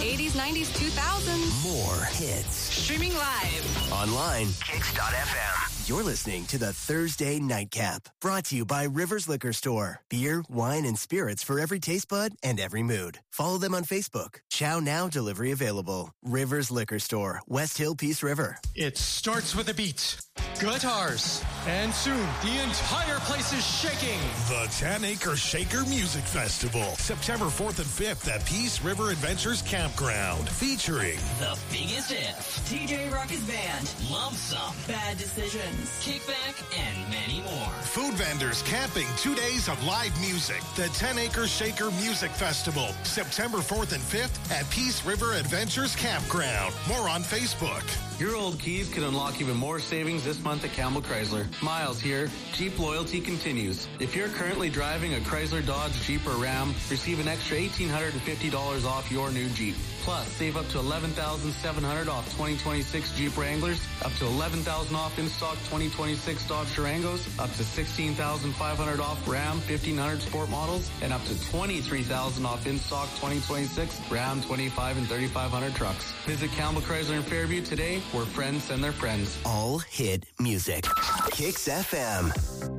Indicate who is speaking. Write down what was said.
Speaker 1: 80s, 90s, 2000s.
Speaker 2: More hits.
Speaker 1: Streaming live.
Speaker 2: Online. Kicks.fm. You're listening to the Thursday Nightcap. Brought to you by Rivers Liquor Store. Beer, wine, and spirits for every taste bud and every mood. Follow them on Facebook. Chow Now delivery available. Rivers Liquor Store. West Hill, Peace River.
Speaker 3: It starts with a beat. Guitars. And soon, the entire place is shaking.
Speaker 4: The 10 Acre Shaker Music Festival. September 4th and 5th at Peace River Adventures Campground. Featuring
Speaker 5: The Biggest If, TJ Ruckus Band, Lump Sum, Bad Decisions, Kickback, and many more.
Speaker 4: food vendors, camping, 2 days of live music. The 10 Acre Shaker Music Festival. September 4th and 5th at Peace River Adventures Campground. More on Facebook.
Speaker 6: Your old keys can unlock even more savings this month at Campbell Chrysler. Miles here. Jeep loyalty continues. If you're currently driving a Chrysler, Dodge, Jeep, or Ram, receive an extra $1,850 off your new Jeep. Plus, save up to $11,700 off 2026 Jeep Wranglers, up to $11,000 off in-stock 2026 Dodge Durangos, up to $16,500 off Ram 1500 Sport models, and up to $23,000 off in-stock 2026 Ram 25 and 3500 trucks. Visit Campbell Chrysler in Fairview today, where friends send their friends.
Speaker 2: All hit music. Kicks FM.